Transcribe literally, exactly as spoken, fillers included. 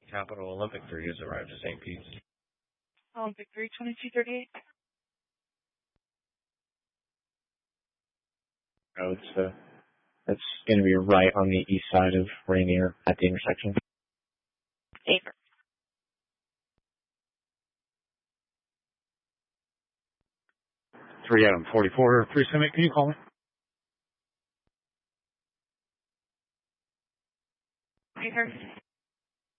Capital Olympic three has arrived at Saint Pete's. Olympic three, twenty-two thirty-eight. Oh, it's, uh, it's going to be right on the east side of Rainier at the intersection. Safer. three Adam forty-four, three Summit, can you call me? Safer.